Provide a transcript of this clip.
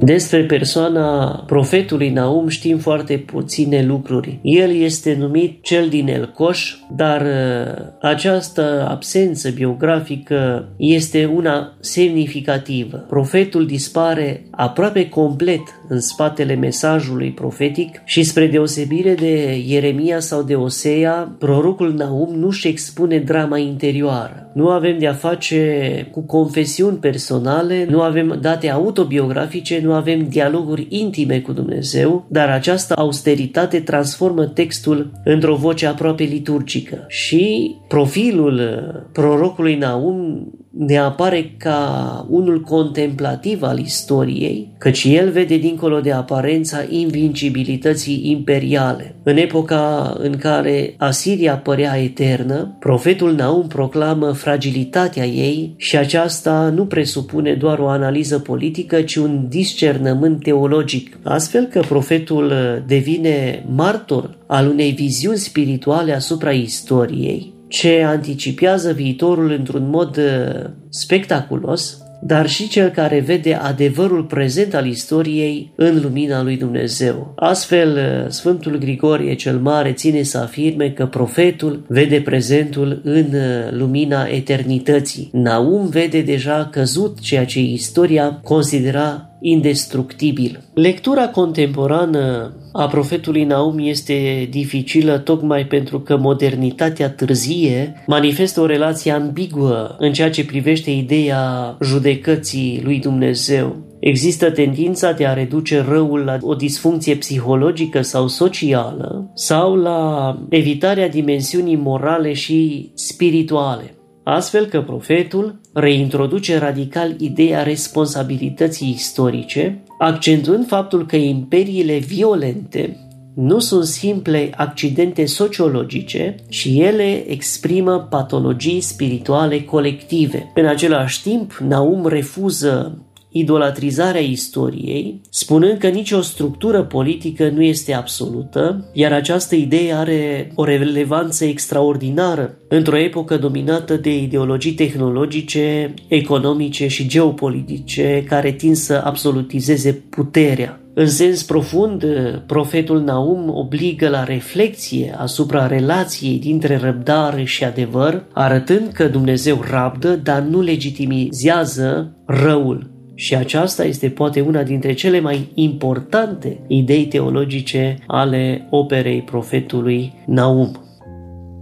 Despre persoana profetului Naum știm foarte puține lucruri. El este numit cel din Elcoș, dar această absență biografică este una semnificativă. Profetul dispare aproape complet în spatele mesajului profetic și spre deosebire de Ieremia sau de Osea, prorocul Naum nu-și expune drama interioară. Nu avem de-a face cu confesiuni personale, nu avem date autobiografice, nu avem dialoguri intime cu Dumnezeu, dar această austeritate transformă textul într-o voce aproape liturgică. Și profilul prorocului Naum ne apare ca unul contemplativ al istoriei, căci el vede dincolo de aparența invincibilității imperiale. În epoca în care Asiria părea eternă, profetul Naum proclamă fragilitatea ei și aceasta nu presupune doar o analiză politică, ci un discernământ teologic. Astfel că profetul devine martor al unei viziuni spirituale asupra istoriei, ce anticipează viitorul într-un mod spectaculos, dar și cel care vede adevărul prezent al istoriei în lumina lui Dumnezeu. Astfel, Sfântul Grigorie cel Mare ține să afirme că profetul vede prezentul în lumina eternității. Naum vede deja căzut ceea ce istoria considera indestructibil. Lectura contemporană a profetului Naum este dificilă tocmai pentru că modernitatea târzie manifestă o relație ambiguă în ceea ce privește ideea judecății lui Dumnezeu. Există tendința de a reduce răul la o disfuncție psihologică sau socială sau la evitarea dimensiunii morale și spirituale. Astfel că profetul reintroduce radical ideea responsabilității istorice, accentuând faptul că imperiile violente nu sunt simple accidente sociologice și ele exprimă patologii spirituale colective. În același timp, Naum refuză idolatrizarea istoriei, spunând că nicio structură politică nu este absolută, iar această idee are o relevanță extraordinară într-o epocă dominată de ideologii tehnologice, economice și geopolitice care tind să absolutizeze puterea. În sens profund, profetul Naum obligă la reflexie asupra relației dintre răbdare și adevăr, arătând că Dumnezeu rabdă, dar nu legitimizează răul. Și aceasta este poate una dintre cele mai importante idei teologice ale operei profetului Naum.